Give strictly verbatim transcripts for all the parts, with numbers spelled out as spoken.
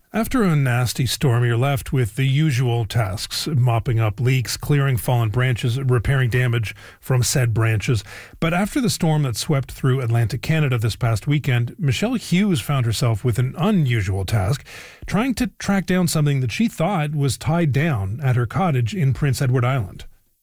After a nasty storm, you're left with the usual tasks: mopping up leaks, clearing fallen branches, repairing damage from said branches. But after the storm that swept through Atlantic Canada this past weekend, Michelle Hughes found herself with an unusual task, trying to track down something that she thought was tied down at her cottage in Prince Edward Island.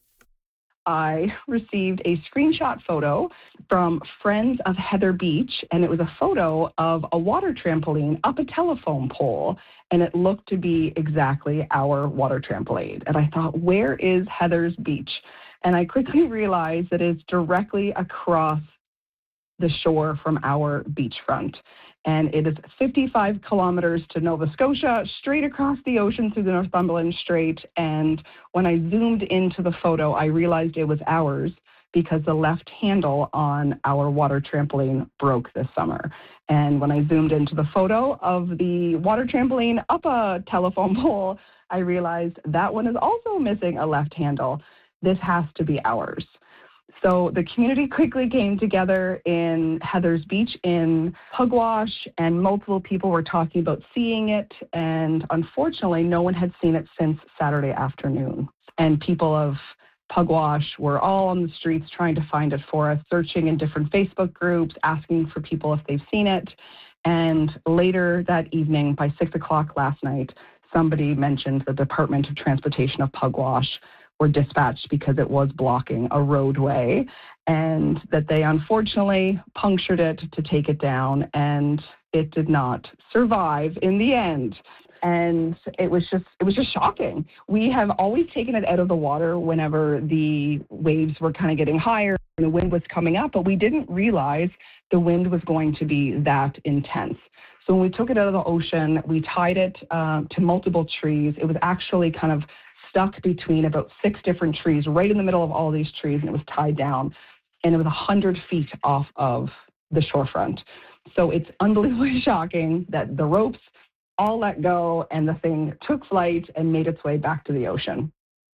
I received a screenshot photo from Friends of Heather Beach, and it was a photo of a water trampoline up a telephone pole, and it looked to be exactly our water trampoline. And I thought, where is Heather's Beach? And I quickly realized that it's directly across the shore from our beachfront. And it is fifty-five kilometers to Nova Scotia, straight across the ocean through the Northumberland Strait. And when I zoomed into the photo, I realized it was ours because the left handle on our water trampoline broke this summer. And when I zoomed into the photo of the water trampoline up a telephone pole, I realized that one is also missing a left handle. This has to be ours. So the community quickly came together in Heather's Beach in Pugwash, and multiple people were talking about seeing it. And unfortunately, no one had seen it since Saturday afternoon. And people of Pugwash were all on the streets trying to find it for us, searching in different Facebook groups, asking for people if they've seen it. And later that evening, by six o'clock last night, somebody mentioned the Department of Transportation of Pugwash were dispatched because it was blocking a roadway, and that they unfortunately punctured it to take it down, and it did not survive in the end. And it was just it was just shocking. We have always taken it out of the water whenever the waves were kind of getting higher and the wind was coming up, but we didn't realize the wind was going to be that intense. So when we took it out of the ocean, we tied it uh, to multiple trees. It was actually kind of stuck between about six different trees, right in the middle of all these trees, and it was tied down, and it was one hundred feet off of the shorefront. So it's unbelievably shocking that the ropes all let go and the thing took flight and made its way back to the ocean.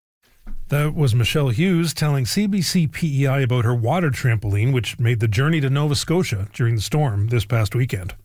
That was Michelle Hughes telling C B C P E I about her water trampoline, which made the journey to Nova Scotia during the storm this past weekend.